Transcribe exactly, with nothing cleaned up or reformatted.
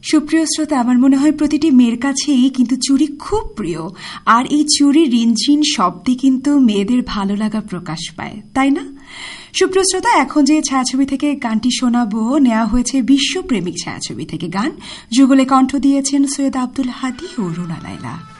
সুপ্রিয় শ্রোতা, আমার মনে হয় প্রতিটি মেয়ের কাছেই কিন্তু চুড়ি খুব প্রিয়, আর এই চুড়ির রিনঝিন শব্দে কিন্তু মেয়েদের ভালো লাগা প্রকাশ পায়, তাই না? সুপ্রিয় শ্রোতা, এখন যে ছায়াছবি থেকে গানটি শোনাবো নেওয়া হয়েছে বিশ্বপ্রেমিক ছায়াছবি থেকে গান, যুগলে কণ্ঠ দিয়েছেন সৈয়দ আব্দুল হাদী ও রুনা লায়লা।